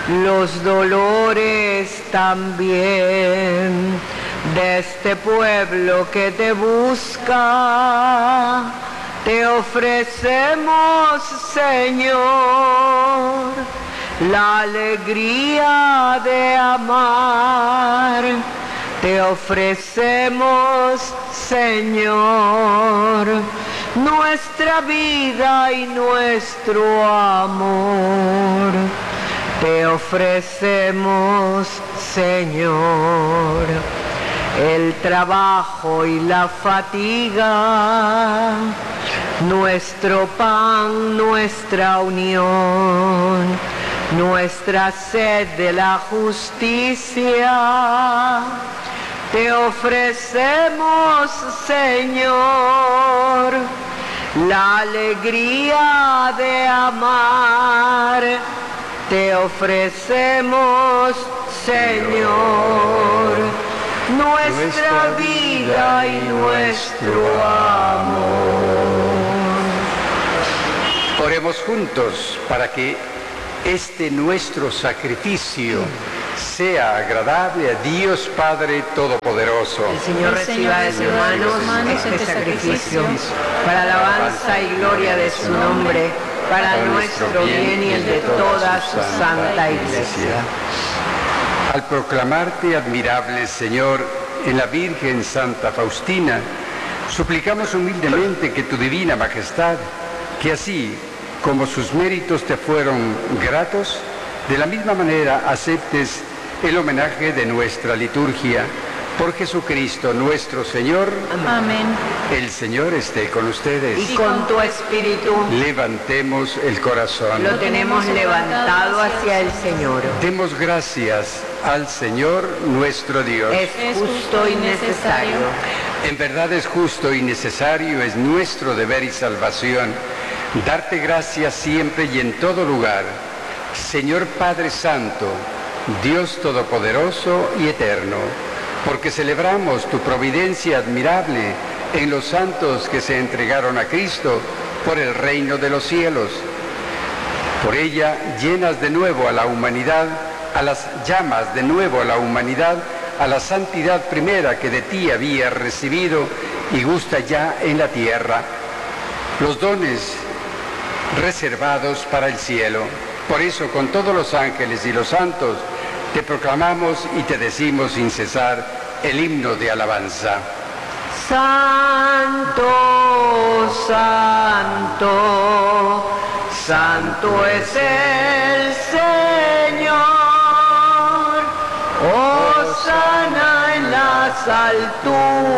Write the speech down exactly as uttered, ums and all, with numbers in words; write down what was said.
los dolores también de este pueblo que te busca. Te ofrecemos, Señor, la alegría de amar. Te ofrecemos, Señor, nuestra vida y nuestro amor. Te ofrecemos, Señor, el trabajo y la fatiga, nuestro pan, nuestra unión, nuestra sed de la justicia. Te ofrecemos, Señor, la alegría de amar. Te ofrecemos, Señor, nuestra vida y nuestro amor. Oremos juntos para que este nuestro sacrificio sea agradable a Dios Padre Todopoderoso. El Señor reciba de sus manos este sacrificio para alabanza y gloria de su nombre, para nuestro bien y el de toda su santa Iglesia. Al proclamarte admirable, Señor, en la Virgen Santa Faustina, suplicamos humildemente que tu divina majestad, que así como sus méritos te fueron gratos, de la misma manera aceptes el homenaje de nuestra liturgia. Por Jesucristo nuestro Señor. Amén. El Señor esté con ustedes. Y con tu espíritu. Levantemos el corazón. Lo tenemos levantado hacia el Señor. Demos gracias al Señor nuestro Dios. Es justo y necesario. En verdad es justo y necesario, es nuestro deber y salvación, darte gracias siempre y en todo lugar, Señor Padre Santo, Dios Todopoderoso y Eterno, porque celebramos tu providencia admirable en los santos que se entregaron a Cristo por el reino de los cielos. Por ella llenas de nuevo a la humanidad, a las llamas de nuevo a la humanidad, a la santidad primera que de ti había recibido y gusta ya en la tierra, los dones reservados para el cielo. Por eso, con todos los ángeles y los santos, te proclamamos y te decimos sin cesar el himno de alabanza. Santo, santo, santo es el Señor. Hosana en las alturas.